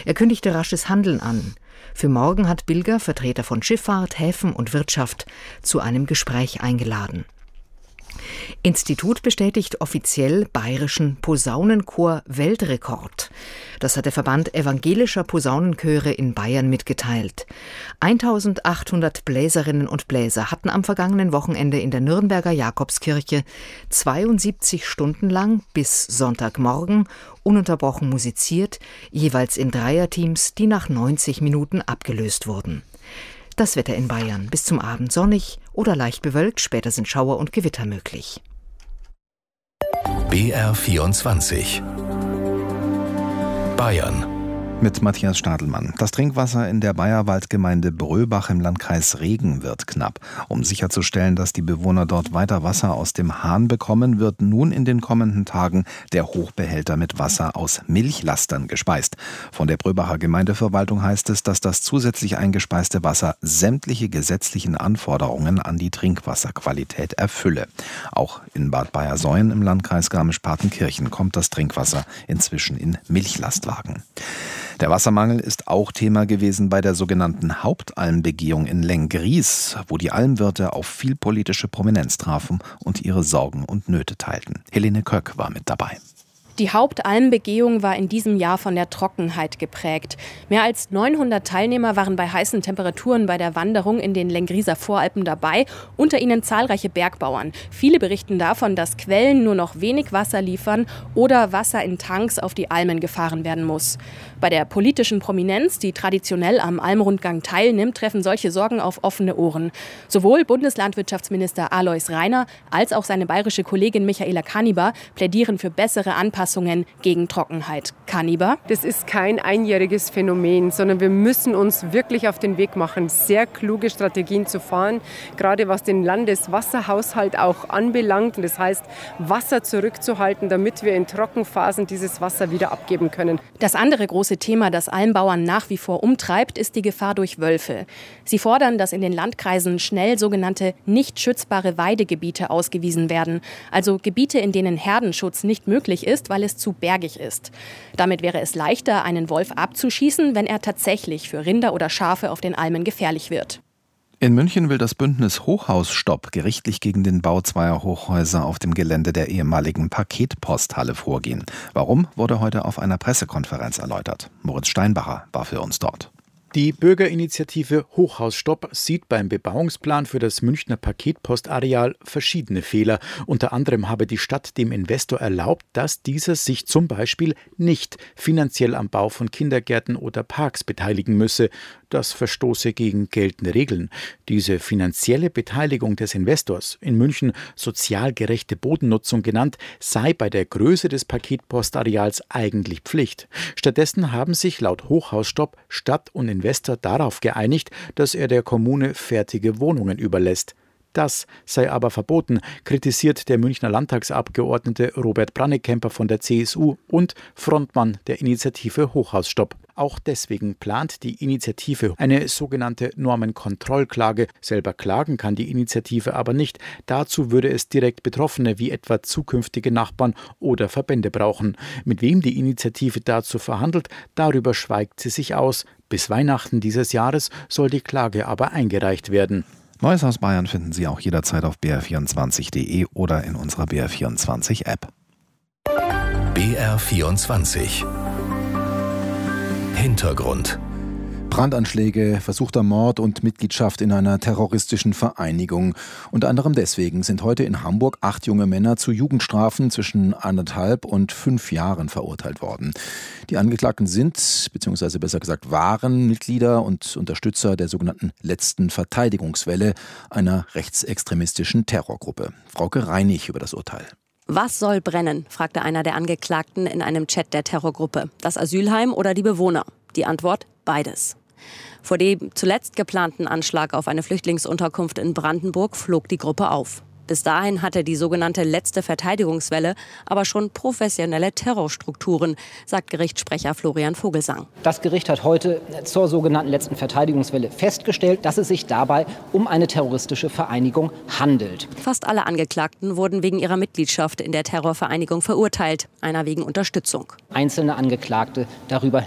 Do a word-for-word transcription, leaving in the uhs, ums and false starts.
Er kündigte rasches Handeln an. Für morgen hat Bilger Vertreter von Schifffahrt, Häfen und Wirtschaft zu einem Gespräch eingeladen. Institut bestätigt offiziell bayerischen Posaunenchor-Weltrekord. Das hat der Verband evangelischer Posaunenchöre in Bayern mitgeteilt. eintausendachthundert Bläserinnen und Bläser hatten am vergangenen Wochenende in der Nürnberger Jakobskirche zweiundsiebzig Stunden lang bis Sonntagmorgen ununterbrochen musiziert, jeweils in Dreierteams, die nach neunzig Minuten abgelöst wurden. Das Wetter in Bayern: bis zum Abend sonnig oder leicht bewölkt, später sind Schauer und Gewitter möglich. B R vierundzwanzig Bayern mit Matthias Stadelmann. Das Trinkwasser in der Bayerwaldgemeinde Bröbach im Landkreis Regen wird knapp. Um sicherzustellen, dass die Bewohner dort weiter Wasser aus dem Hahn bekommen, wird nun in den kommenden Tagen der Hochbehälter mit Wasser aus Milchlastern gespeist. Von der Bröbacher Gemeindeverwaltung heißt es, dass das zusätzlich eingespeiste Wasser sämtliche gesetzlichen Anforderungen an die Trinkwasserqualität erfülle. Auch in Bad Bayersoien im Landkreis Garmisch-Partenkirchen kommt das Trinkwasser inzwischen in Milchlastwagen. Der Wassermangel ist auch Thema gewesen bei der sogenannten Hauptalmbegehung in Lenggries, wo die Almwirte auf viel politische Prominenz trafen und ihre Sorgen und Nöte teilten. Helene Köck war mit dabei. Die Hauptalmbegehung war in diesem Jahr von der Trockenheit geprägt. Mehr als neunhundert Teilnehmer waren bei heißen Temperaturen bei der Wanderung in den Lengrieser Voralpen dabei, unter ihnen zahlreiche Bergbauern. Viele berichten davon, dass Quellen nur noch wenig Wasser liefern oder Wasser in Tanks auf die Almen gefahren werden muss. Bei der politischen Prominenz, die traditionell am Almrundgang teilnimmt, treffen solche Sorgen auf offene Ohren. Sowohl Bundeslandwirtschaftsminister Alois Rainer als auch seine bayerische Kollegin Michaela Kaniber plädieren für bessere Anpassungen gegen Trockenheit. Kaniber: Das ist kein einjähriges Phänomen, sondern wir müssen uns wirklich auf den Weg machen, sehr kluge Strategien zu fahren, gerade was den Landeswasserhaushalt auch anbelangt. Das heißt, Wasser zurückzuhalten, damit wir in Trockenphasen dieses Wasser wieder abgeben können. Das andere große Thema, das Almbauern nach wie vor umtreibt, ist die Gefahr durch Wölfe. Sie fordern, dass in den Landkreisen schnell sogenannte nicht schützbare Weidegebiete ausgewiesen werden, also Gebiete, in denen Herdenschutz nicht möglich ist, weil es zu bergig ist. Damit wäre es leichter, einen Wolf abzuschießen, wenn er tatsächlich für Rinder oder Schafe auf den Almen gefährlich wird. In München will das Bündnis Hochhausstopp gerichtlich gegen den Bau zweier Hochhäuser auf dem Gelände der ehemaligen Paketposthalle vorgehen. Warum, wurde heute auf einer Pressekonferenz erläutert. Moritz Steinbacher war für uns dort. Die Bürgerinitiative Hochhausstopp sieht beim Bebauungsplan für das Münchner Paketpostareal verschiedene Fehler. Unter anderem habe die Stadt dem Investor erlaubt, dass dieser sich zum Beispiel nicht finanziell am Bau von Kindergärten oder Parks beteiligen müsse. Das verstoße gegen geltende Regeln. Diese finanzielle Beteiligung des Investors, in München sozial gerechte Bodennutzung genannt, sei bei der Größe des Paketpostareals eigentlich Pflicht. Stattdessen haben sich laut Hochhausstopp Stadt und Investor darauf geeinigt, dass er der Kommune fertige Wohnungen überlässt. Das sei aber verboten, kritisiert der Münchner Landtagsabgeordnete Robert Brannekemper von der C S U und Frontmann der Initiative Hochhausstopp. Auch deswegen plant die Initiative eine sogenannte Normenkontrollklage. Selber klagen kann die Initiative aber nicht. Dazu würde es direkt Betroffene wie etwa zukünftige Nachbarn oder Verbände brauchen. Mit wem die Initiative dazu verhandelt, darüber schweigt sie sich aus. Bis Weihnachten dieses Jahres soll die Klage aber eingereicht werden. Neues aus Bayern finden Sie auch jederzeit auf b r vierundzwanzig punkt de oder in unserer B R vierundzwanzig App. B R vierundzwanzig Hintergrund. Brandanschläge, versuchter Mord und Mitgliedschaft in einer terroristischen Vereinigung. Unter anderem deswegen sind heute in Hamburg acht junge Männer zu Jugendstrafen zwischen anderthalb und fünf Jahren verurteilt worden. Die Angeklagten sind, beziehungsweise besser gesagt waren, Mitglieder und Unterstützer der sogenannten letzten Verteidigungswelle, einer rechtsextremistischen Terrorgruppe. Frauke Reinig über das Urteil. Was soll brennen, fragte einer der Angeklagten in einem Chat der Terrorgruppe. Das Asylheim oder die Bewohner? Die Antwort: beides. Vor dem zuletzt geplanten Anschlag auf eine Flüchtlingsunterkunft in Brandenburg flog die Gruppe auf. Bis dahin hatte die sogenannte letzte Verteidigungswelle aber schon professionelle Terrorstrukturen, sagt Gerichtssprecher Florian Vogelsang. Das Gericht hat heute zur sogenannten letzten Verteidigungswelle festgestellt, dass es sich dabei um eine terroristische Vereinigung handelt. Fast alle Angeklagten wurden wegen ihrer Mitgliedschaft in der Terrorvereinigung verurteilt, einer wegen Unterstützung. Einzelne Angeklagte darüber